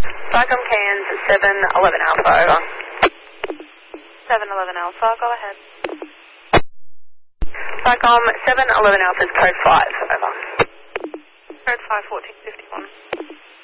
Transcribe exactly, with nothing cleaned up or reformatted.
Cycom Cairns seven eleven Alpha, over. seven eleven Alpha, go ahead. Cycom seven eleven Alpha is code five, over. Code five fourteen.